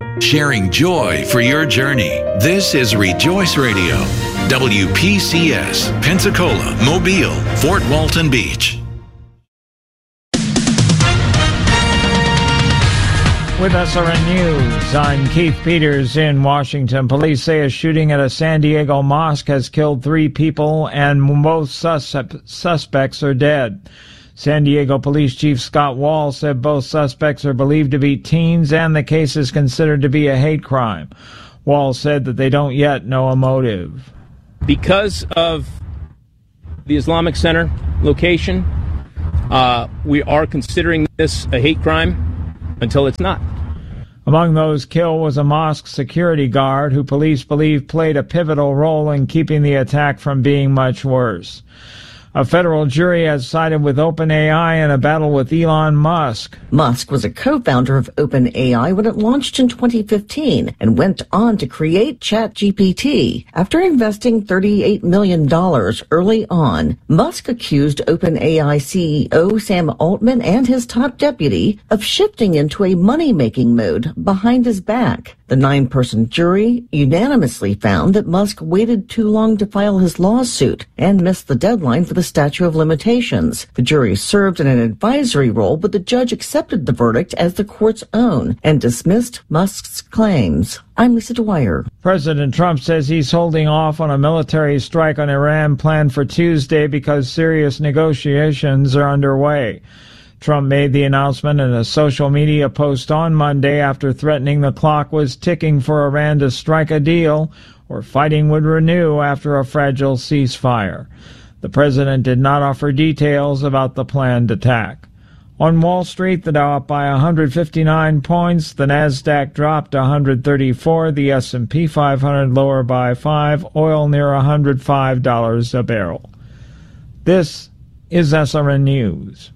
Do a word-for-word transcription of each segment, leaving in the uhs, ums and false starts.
sharing joy for your journey. This is Rejoice Radio, W P C S, Pensacola, Mobile, Fort Walton Beach. With S R N News, I'm Keith Peters in Washington. Police say a shooting at a San Diego mosque has killed three people and both sus- suspects are dead. San Diego Police Chief Scott Wall said both suspects are believed to be teens and the case is considered to be a hate crime. Wall said that they don't yet know a motive. Because of the Islamic Center location, uh, we are considering this a hate crime until it's not. Among those killed was a mosque security guard who police believe played a pivotal role in keeping the attack from being much worse. A federal jury has sided with OpenAI in a battle with Elon Musk. Musk was a co-founder of OpenAI when it launched in twenty fifteen and went on to create ChatGPT. After investing thirty-eight million dollars early on, Musk accused OpenAI C E O Sam Altman and his top deputy of shifting into a money-making mode behind his back. The nine-person jury unanimously found that Musk waited too long to file his lawsuit and missed the deadline for the statute of limitations. The jury served in an advisory role, but the judge accepted the verdict as the court's own and dismissed Musk's claims. I'm Lisa Dwyer. President Trump says he's holding off on a military strike on Iran planned for Tuesday because serious negotiations are underway. Trump made the announcement in a social media post on Monday after threatening the clock was ticking for Iran to strike a deal or fighting would renew after a fragile ceasefire. The president did not offer details about the planned attack. On Wall Street, the Dow up by one hundred fifty-nine points, the Nasdaq dropped one hundred thirty-four, the S and P five hundred lower by five, oil near one hundred five dollars a barrel. This is S R N News.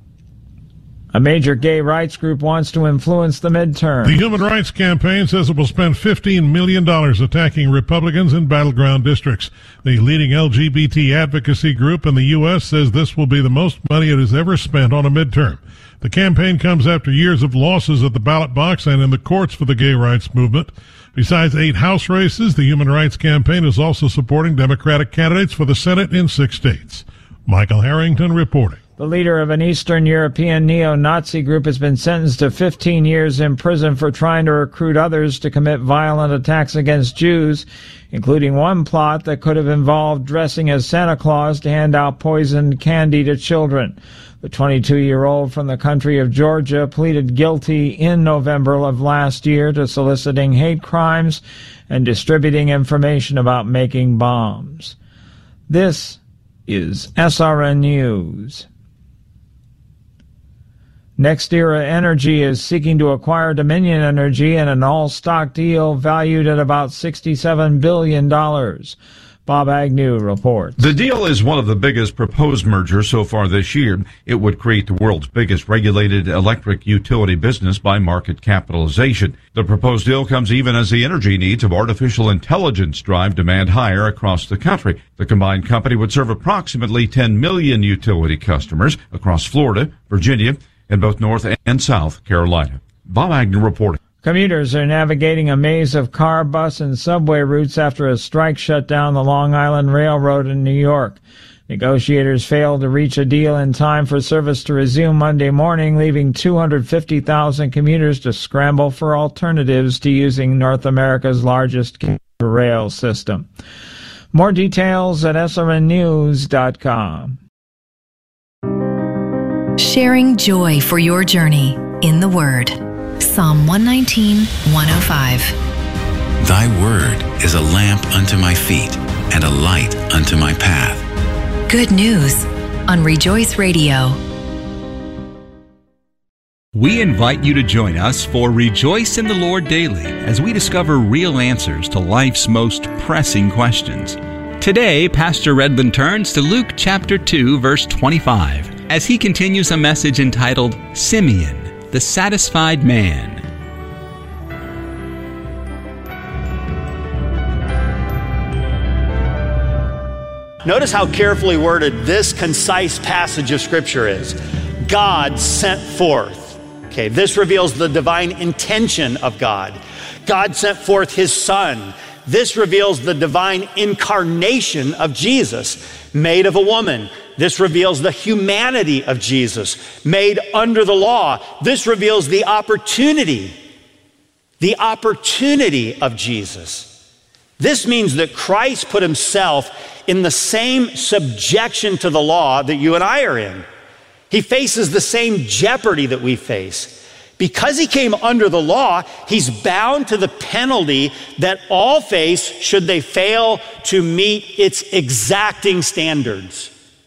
A major gay rights group wants to influence the midterm. The Human Rights Campaign says it will spend fifteen million dollars attacking Republicans in battleground districts. The leading L G B T advocacy group in the U S says this will be the most money it has ever spent on a midterm. The campaign comes after years of losses at the ballot box and in the courts for the gay rights movement. Besides eight House races, the Human Rights Campaign is also supporting Democratic candidates for the Senate in six states. Michael Harrington reporting. The leader of an Eastern European neo-Nazi group has been sentenced to fifteen years in prison for trying to recruit others to commit violent attacks against Jews, including one plot that could have involved dressing as Santa Claus to hand out poisoned candy to children. The twenty-two-year-old from the country of Georgia pleaded guilty in November of last year to soliciting hate crimes and distributing information about making bombs. This is S R N News. NextEra Energy is seeking to acquire Dominion Energy in an all-stock deal valued at about sixty-seven billion dollars. Bob Agnew reports. The deal is one of the biggest proposed mergers so far this year. It would create the world's biggest regulated electric utility business by market capitalization. The proposed deal comes even as the energy needs of artificial intelligence drive demand higher across the country. The combined company would serve approximately ten million utility customers across Florida, Virginia, and both North and South Carolina. Bob Agnew reporting. Commuters are navigating a maze of car, bus, and subway routes after a strike shut down the Long Island Railroad in New York. Negotiators failed to reach a deal in time for service to resume Monday morning, leaving two hundred fifty thousand commuters to scramble for alternatives to using North America's largest rail system. More details at S R N news dot com. Sharing joy for your journey in the Word. Psalm one nineteen, one oh five. Thy word is a lamp unto my feet and a light unto my path. Good news on Rejoice Radio. We invite you to join us for Rejoice in the Lord Daily as we discover real answers to life's most pressing questions. Today, Pastor Redland turns to Luke chapter two, verse twenty-five, as he continues a message entitled Simeon, the Satisfied Man. Notice how carefully worded this concise passage of Scripture is. God sent forth Okay, this reveals the divine intention of God. God sent forth his Son. This reveals the divine incarnation of Jesus, made of a woman. This reveals the humanity of Jesus, made under the law. This reveals the opportunity, the opportunity of Jesus. This means that Christ put himself in the same subjection to the law that you and I are in. He faces the same jeopardy that we face. Because he came under the law, he's bound to the penalty that all face should they fail to meet its exacting standards.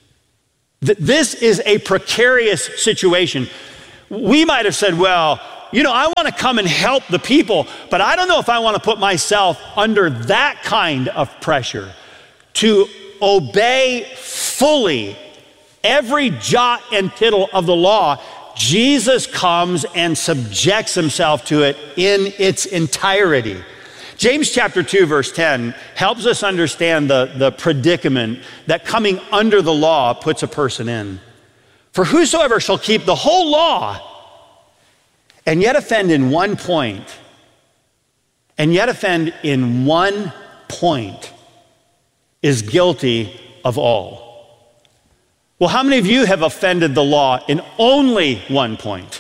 This is a precarious situation. We might have said, well, you know, I want to come and help the people, but I don't know if I want to put myself under that kind of pressure to obey fully every jot and tittle of the law. Jesus comes and subjects himself to it in its entirety. James chapter two, verse ten helps us understand the, the predicament that coming under the law puts a person in. For whosoever shall keep the whole law and yet offend in one point, and yet offend in one point, is guilty of all. Well, how many of you have offended the law in only one point?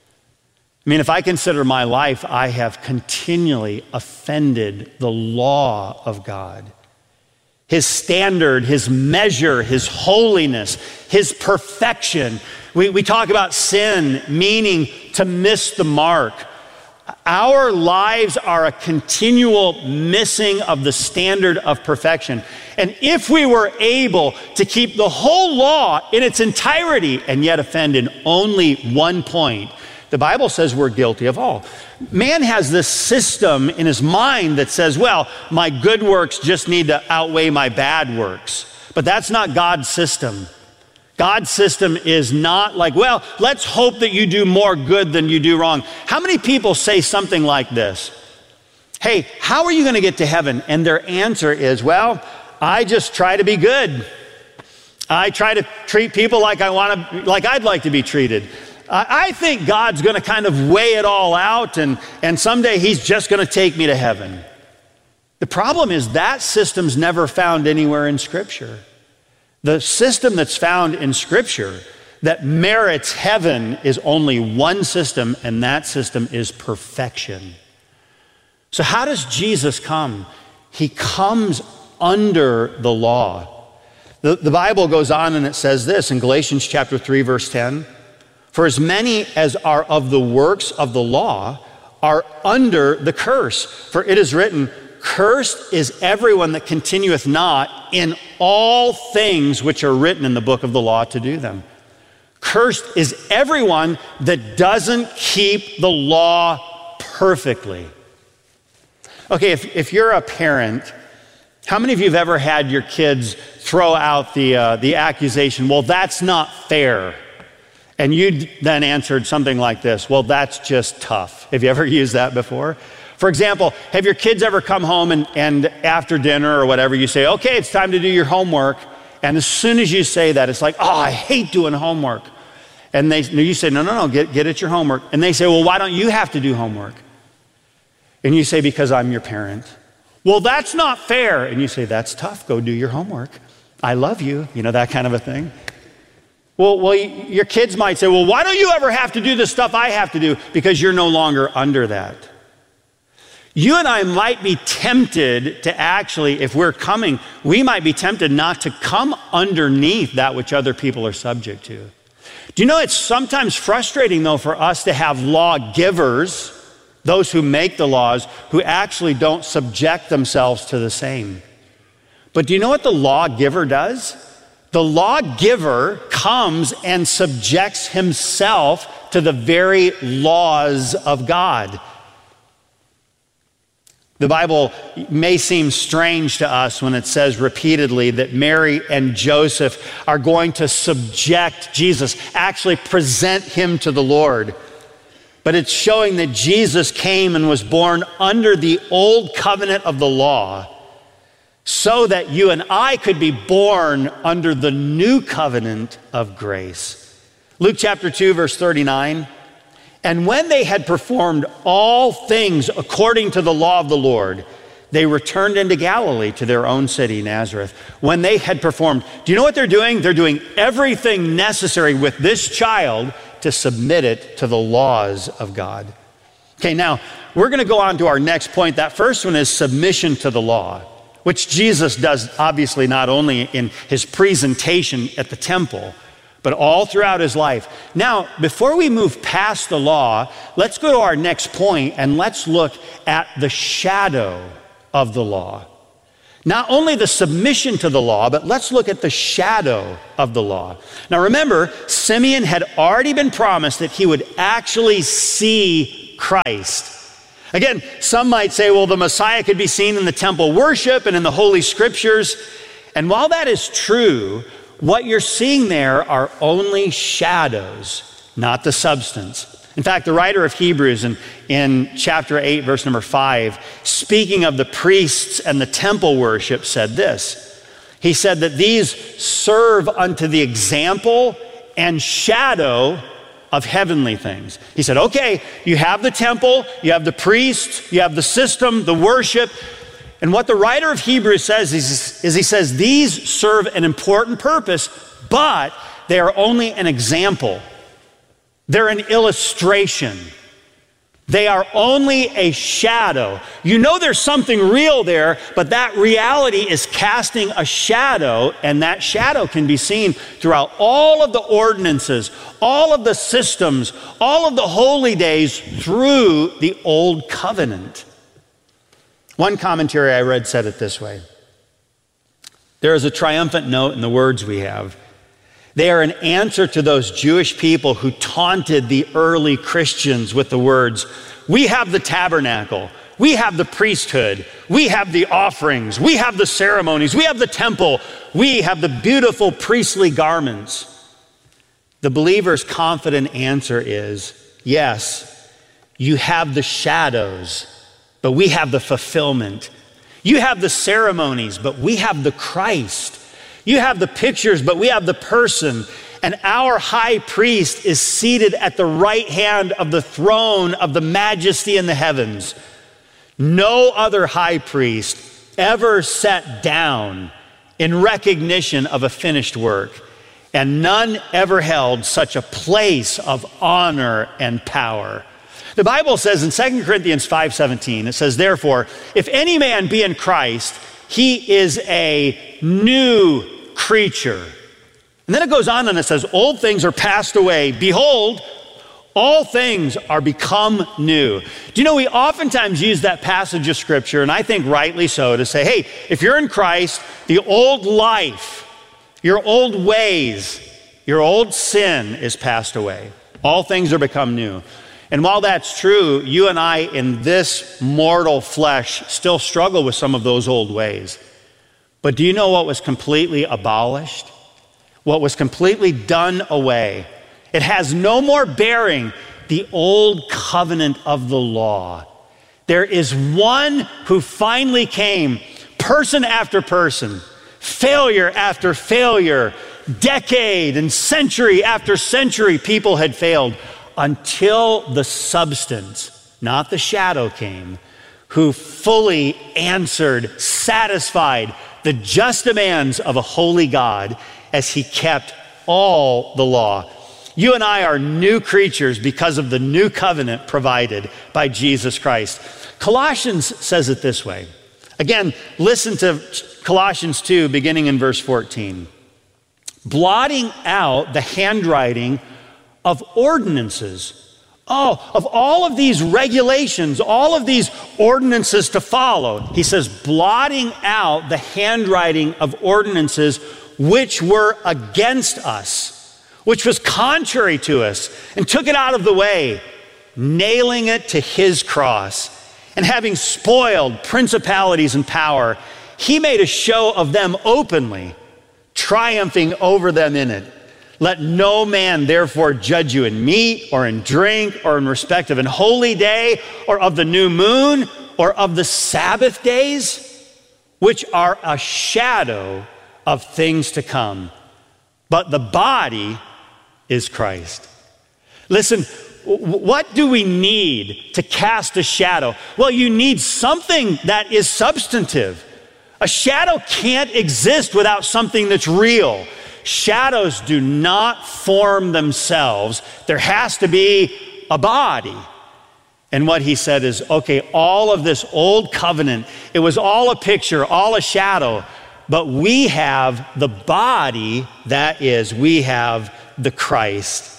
I mean, if I consider my life, I have continually offended the law of God. His standard, his measure, his holiness, his perfection. We, we talk about sin, meaning to miss the mark. Our lives are a continual missing of the standard of perfection. And if we were able to keep the whole law in its entirety and yet offend in only one point, the Bible says we're guilty of all. Man has this system in his mind that says, well, my good works just need to outweigh my bad works. But that's not God's system. God's system is not like, well, let's hope that you do more good than you do wrong. How many people say something like this? Hey, how are you going to get to heaven? And their answer is, well, I just try to be good. I try to treat people like I want to, like I'd like to be treated. I think God's going to kind of weigh it all out, and, and someday he's just going to take me to heaven. The problem is that system's never found anywhere in Scripture. The system that's found in Scripture that merits heaven is only one system, and that system is perfection. So how does Jesus come? He comes under the law. The, the Bible goes on and it says this in Galatians chapter three, verse ten. For as many as are of the works of the law are under the curse. For it is written, cursed is everyone that continueth not in all things which are written in the book of the law to do them. Cursed is everyone that doesn't keep the law perfectly. Okay, if, if you're a parent, how many of you have ever had your kids throw out the, uh, the accusation, well, that's not fair? And you then answered something like this, well, that's just tough. Have you ever used that before? For example, have your kids ever come home and, and after dinner or whatever, you say, okay, it's time to do your homework. And as soon as you say that, it's like, oh, I hate doing homework. And they, you say, no, no, no, get, get at your homework. And they say, well, why don't you have to do homework? And you say, because I'm your parent. Well, that's not fair. And you say, that's tough. Go do your homework. I love you. You know, that kind of a thing. Well, well, your kids might say, well, why don't you ever have to do the stuff I have to do? Because you're no longer under that. You and I might be tempted to actually, if we're coming, we might be tempted not to come underneath that which other people are subject to. Do you know it's sometimes frustrating, though, for us to have lawgivers, those who make the laws, who actually don't subject themselves to the same. But do you know what the lawgiver does? The lawgiver comes and subjects himself to the very laws of God. The Bible may seem strange to us when it says repeatedly that Mary and Joseph are going to subject Jesus, actually present him to the Lord. But it's showing that Jesus came and was born under the old covenant of the law, so that you and I could be born under the new covenant of grace. Luke chapter two, verse thirty-nine. And when they had performed all things according to the law of the Lord, they returned into Galilee to their own city, Nazareth. When they had performed, do you know what they're doing? They're doing everything necessary with this child to submit it to the laws of God. Okay, now we're going to go on to our next point. That first one is submission to the law, which Jesus does obviously not only in his presentation at the temple, but all throughout his life. Now, before we move past the law, let's go to our next point and let's look at the shadow of the law. Not only the submission to the law, but let's look at the shadow of the law. Now remember, Simeon had already been promised that he would actually see Christ. Again, some might say, well, the Messiah could be seen in the temple worship and in the Holy Scriptures. And while that is true, what you're seeing there are only shadows, not the substance. In fact, the writer of Hebrews in, in chapter eight, verse number five, speaking of the priests and the temple worship, said this. He said that these serve unto the example and shadow of heavenly things. He said, okay, you have the temple, you have the priests, you have the system, the worship. And what the writer of Hebrews says is, is he says these serve an important purpose, but they are only an example. They're an illustration. They are only a shadow. You know there's something real there, but that reality is casting a shadow, and that shadow can be seen throughout all of the ordinances, all of the systems, all of the holy days through the Old Covenant. One commentary I read said it this way. There is a triumphant note in the words we have. They are an answer to those Jewish people who taunted the early Christians with the words, we have the tabernacle, we have the priesthood, we have the offerings, we have the ceremonies, we have the temple, we have the beautiful priestly garments. The believer's confident answer is, yes, you have the shadows, but we have the fulfillment. You have the ceremonies, but we have the Christ. You have the pictures, but we have the person. And our high priest is seated at the right hand of the throne of the majesty in the heavens. No other high priest ever sat down in recognition of a finished work, and none ever held such a place of honor and power. The Bible says in Second Corinthians five seventeen, it says, therefore, if any man be in Christ, he is a new creature. And then it goes on and it says, old things are passed away. Behold, all things are become new. Do you know, we oftentimes use that passage of scripture, and I think rightly so, to say, hey, if you're in Christ, the old life, your old ways, your old sin is passed away. All things are become new. And while that's true, you and I in this mortal flesh still struggle with some of those old ways. But do you know what was completely abolished? What was completely done away? It has no more bearing the old covenant of the law. There is one who finally came, person after person, failure after failure, decade and century after century, people had failed until the substance, not the shadow, came, who fully answered, satisfied the just demands of a holy God as he kept all the law. You and I are new creatures because of the new covenant provided by Jesus Christ. Colossians says it this way. Again, listen to Colossians two, beginning in verse fourteen. Blotting out the handwriting of ordinances. Oh, of all of these regulations, all of these ordinances to follow, he says, blotting out the handwriting of ordinances which were against us, which was contrary to us, and took it out of the way, nailing it to his cross. And having spoiled principalities and power, he made a show of them openly, triumphing over them in it. Let no man therefore judge you in meat or in drink or in respect of an holy day or of the new moon or of the Sabbath days, which are a shadow of things to come. But the body is Christ. Listen, what do we need to cast a shadow? Well, you need something that is substantive. A shadow can't exist without something that's real. Shadows do not form themselves. There has to be a body. And what he said is, okay, all of this old covenant, it was all a picture, all a shadow, but we have the body, that is, we have the Christ.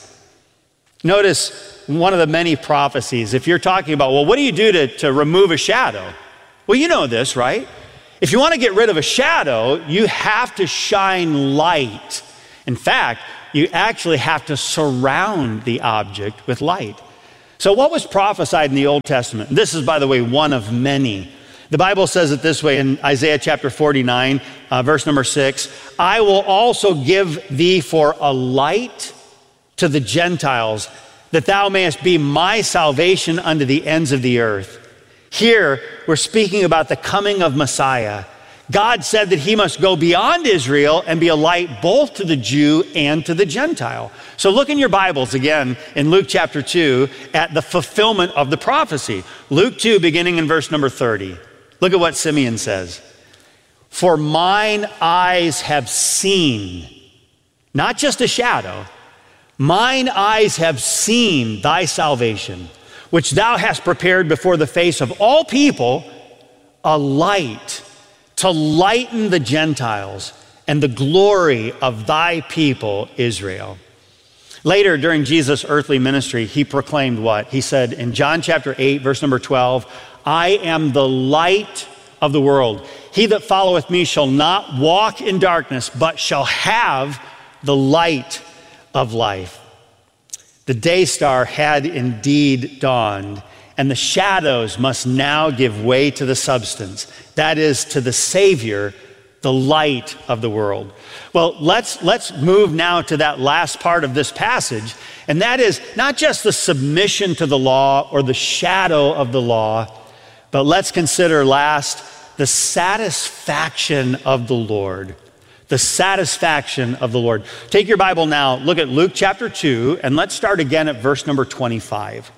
Notice one of the many prophecies, if you're talking about, well, what do you do to, to remove a shadow? Well, you know this, right? If you want to get rid of a shadow, you have to shine light. In fact, you actually have to surround the object with light. So what was prophesied in the Old Testament? This is, by the way, one of many. The Bible says it this way in Isaiah chapter forty-nine, uh, verse number six, I will also give thee for a light to the Gentiles, that thou mayest be my salvation unto the ends of the earth. Here, we're speaking about the coming of Messiah. God said that he must go beyond Israel and be a light both to the Jew and to the Gentile. So look in your Bibles again in Luke chapter two at the fulfillment of the prophecy. Luke two, beginning in verse number thirty. Look at what Simeon says. For mine eyes have seen, not just a shadow, mine eyes have seen thy salvation, which thou hast prepared before the face of all people, a light to lighten the Gentiles and the glory of thy people, Israel. Later, during Jesus' earthly ministry, he proclaimed what? He said in John chapter eight, verse number twelve, I am the light of the world. He that followeth me shall not walk in darkness, but shall have the light of life. The day star had indeed dawned, and the shadows must now give way to the substance. That is, to the Savior, the light of the world. Well, let's, let's move now to that last part of this passage, and that is not just the submission to the law or the shadow of the law, but let's consider last the satisfaction of the Lord. The satisfaction of the Lord. Take your Bible now, look at Luke chapter two, and let's start again at verse number twenty-five.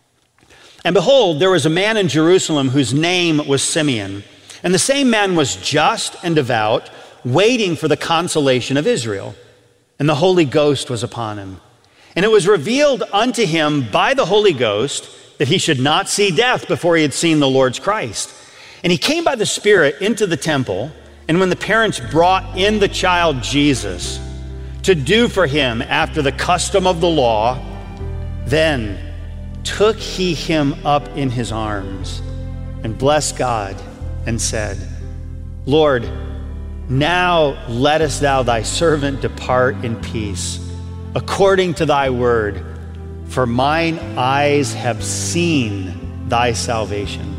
And behold, there was a man in Jerusalem whose name was Simeon. And the same man was just and devout, waiting for the consolation of Israel. And the Holy Ghost was upon him. And it was revealed unto him by the Holy Ghost that he should not see death before he had seen the Lord's Christ. And he came by the Spirit into the temple. And when the parents brought in the child Jesus to do for him after the custom of the law, then took he him up in his arms and blessed God and said, Lord, now lettest thou thy servant depart in peace, according to thy word, for mine eyes have seen thy salvation,